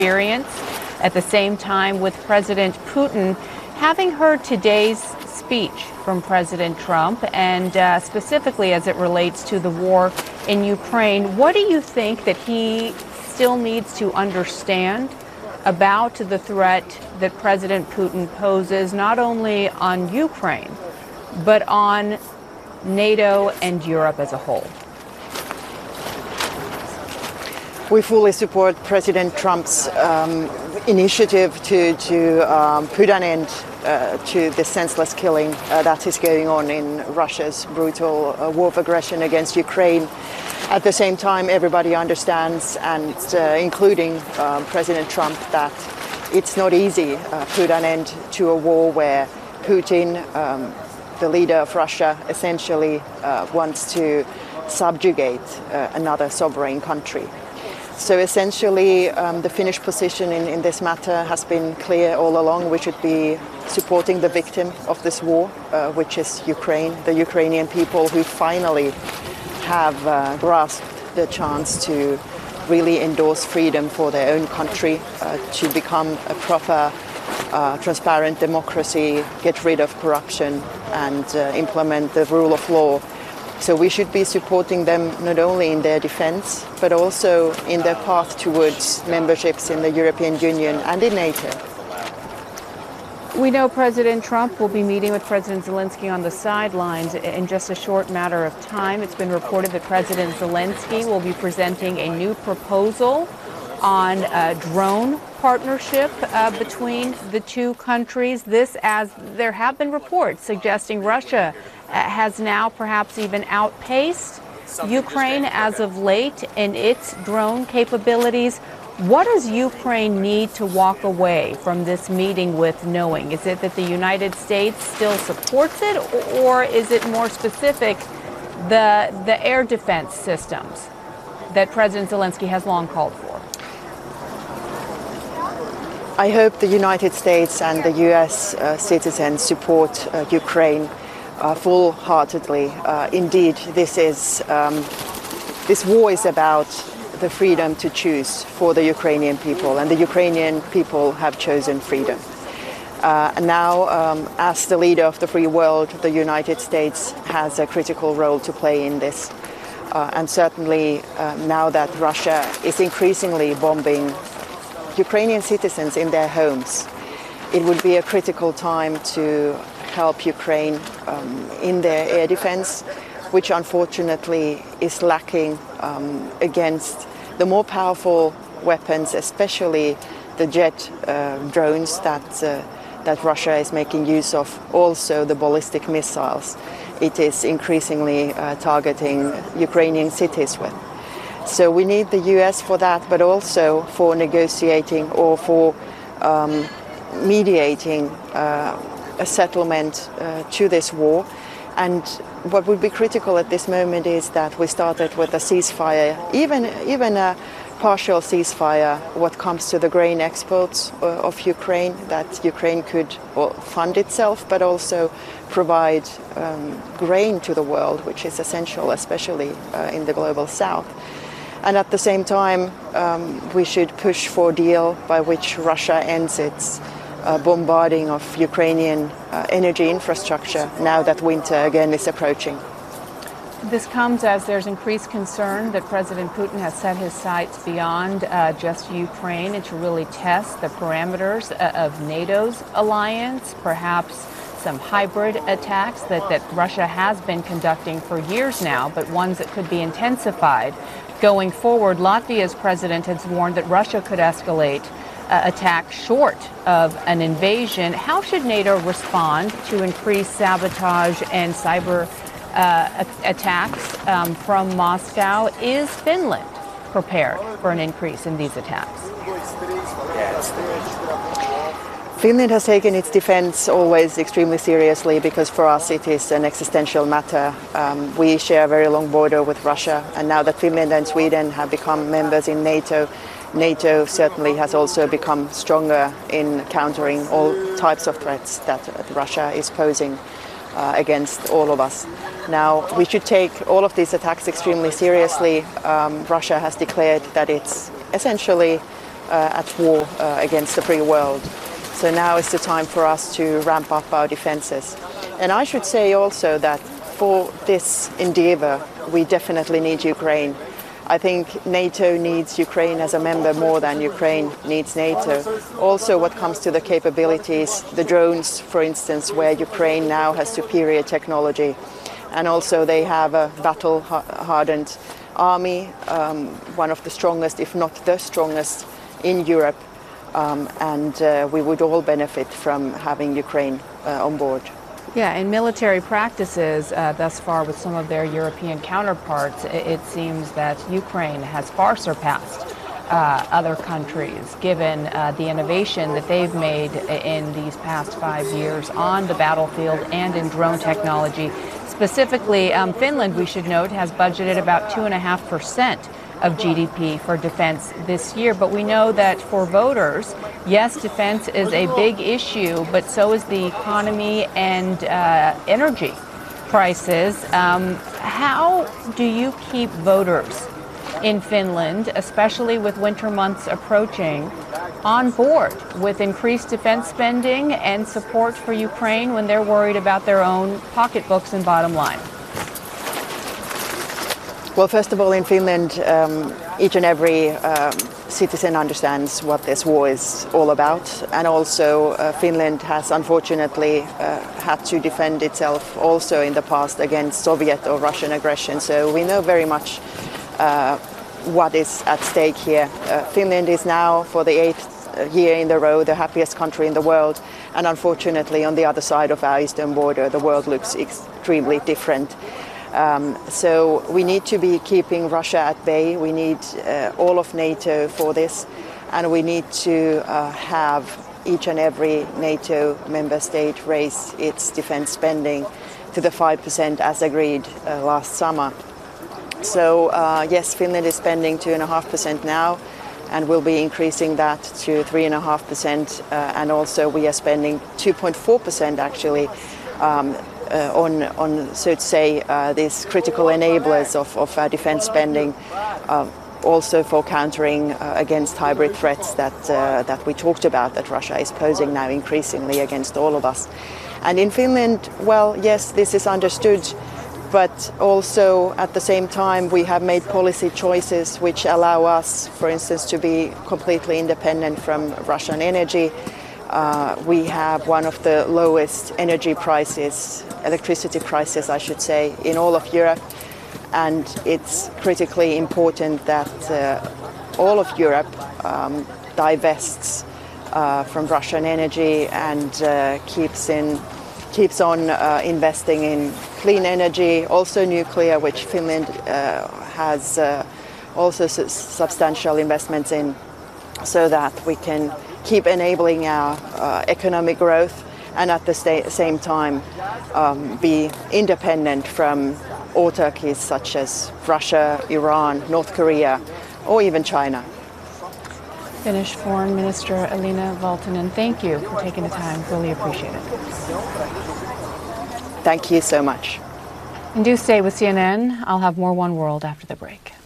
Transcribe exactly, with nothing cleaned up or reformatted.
experience. At the same time, with President Putin having heard today's speech from President Trump, and uh, specifically as it relates to the war in Ukraine, what do you think that he still needs to understand about the threat that President Putin poses, not only on Ukraine, but on NATO and Europe as a whole? We fully support President Trump's um, initiative to, to um, put an end uh, to the senseless killing uh, that is going on in Russia's brutal uh, war of aggression against Ukraine. At the same time, everybody understands, and uh, including uh, President Trump, that it's not easy uh, to put an end to a war where Putin, um, the leader of Russia, essentially uh, wants to subjugate uh, another sovereign country. So essentially, um, the Finnish position in, in this matter has been clear all along. We should be supporting the victim of this war, uh, which is Ukraine, the Ukrainian people who finally have uh, grasped the chance to really endorse freedom for their own country, uh, to become a proper, uh, transparent democracy, get rid of corruption, and uh, implement the rule of law. So we should be supporting them not only in their defense, but also in their path towards memberships in the European Union and in NATO. We know President Trump will be meeting with President Zelensky on the sidelines in just a short matter of time. It's been reported that President Zelensky will be presenting a new proposal on a drone partnership uh, between the two countries. This, as there have been reports suggesting Russia uh, has now perhaps even outpaced Ukraine as of late in its drone capabilities. What does Ukraine need to walk away from this meeting with knowing? Is it that the United States still supports it, or is it more specific, the, the air defense systems that President Zelensky has long called for? I hope the United States and the U S uh, citizens support uh, Ukraine uh, full-heartedly. Uh, indeed, this is um, this war is about the freedom to choose for the Ukrainian people, and the Ukrainian people have chosen freedom. Uh, and now, um, as the leader of the free world, the United States has a critical role to play in this. Uh, and certainly, uh, now that Russia is increasingly bombing Ukrainian citizens in their homes, it would be a critical time to help Ukraine um, in their air defense, which unfortunately is lacking um, against the more powerful weapons, especially the jet uh, drones that, uh, that Russia is making use of, also the ballistic missiles it is increasingly uh, targeting Ukrainian cities with. So we need the U S for that, but also for negotiating or for um, mediating uh, a settlement uh, to this war. And what would be critical at this moment is that we started with a ceasefire, even, even a partial ceasefire, what comes to the grain exports uh, of Ukraine, that Ukraine could well, fund itself, but also provide um, grain to the world, which is essential, especially uh, in the global south. And at the same time, um, we should push for a deal by which Russia ends its uh, bombarding of Ukrainian uh, energy infrastructure now that winter again is approaching. This comes as there's increased concern that President Putin has set his sights beyond uh, just Ukraine and to really test the parameters uh, of NATO's alliance, perhaps some hybrid attacks that, that Russia has been conducting for years now, but ones that could be intensified going forward. Latvia's president has warned that Russia could escalate uh, attacks short of an invasion. How should NATO respond to increased sabotage and cyber uh, attacks um, from Moscow? Is Finland prepared for an increase in these attacks? Finland has taken its defense always extremely seriously because for us it is an existential matter. Um, we share a very long border with Russia, and now that Finland and Sweden have become members in NATO, NATO certainly has also become stronger in countering all types of threats that Russia is posing uh, against all of us. Now, we should take all of these attacks extremely seriously. Um, Russia has declared that it's essentially uh, at war uh, against the free world. So now is the time for us to ramp up our defenses. And I should say also that for this endeavor, we definitely need Ukraine. I think NATO needs Ukraine as a member more than Ukraine needs NATO. Also, what comes to the capabilities, the drones, for instance, where Ukraine now has superior technology. And also they have a battle-hardened army, um, one of the strongest, if not the strongest, in Europe. Um, and uh, we would all benefit from having Ukraine uh, on board. Yeah, in military practices uh, thus far with some of their European counterparts, it, it seems that Ukraine has far surpassed uh, other countries, given uh, the innovation that they've made in these past five years on the battlefield and in drone technology. Specifically, um, Finland, we should note, has budgeted about two and a half percent of G D P for defense this year. But we know that for voters, yes, defense is a big issue, but so is the economy and uh, energy prices. Um, how do you keep voters in Finland, especially with winter months approaching, on board with increased defense spending and support for Ukraine when they're worried about their own pocketbooks and bottom line? Well, first of all, in Finland, um, each and every um, citizen understands what this war is all about. And also, uh, Finland has unfortunately uh, had to defend itself also in the past against Soviet or Russian aggression. So we know very much uh, what is at stake here. Uh, Finland is now, for the eighth year in a row, the happiest country in the world. And unfortunately, on the other side of our eastern border, the world looks extremely different. Um, so we need to be keeping Russia at bay. We need uh, all of NATO for this, and we need to uh, have each and every NATO member state raise its defense spending to the five percent as agreed uh, last summer. So uh, yes, Finland is spending two point five percent now, and we'll be increasing that to three point five percent, uh, and also we are spending two point four percent actually um, Uh, on, on, so to say, uh, these critical enablers of, of our defense spending, uh, also for countering uh, against hybrid threats that, uh, that we talked about, that Russia is posing now increasingly against all of us. And in Finland, well, yes, this is understood, but also at the same time we have made policy choices which allow us, for instance, to be completely independent from Russian energy. Uh, we have one of the lowest energy prices, electricity prices, I should say, in all of Europe. And it's critically important that uh, all of Europe um, divests uh, from Russian energy and uh, keeps in, keeps on uh, investing in clean energy, also nuclear, which Finland uh, has uh, also su- substantial investments in, so that we can keep enabling our uh, economic growth and at the sta- same time um, be independent from autarkies such as Russia, Iran, North Korea, or even China. Finnish Foreign Minister Elina Valtonen, thank you for taking the time. Really appreciate it. Thank you so much. And do stay with C N N. I'll have more One World after the break.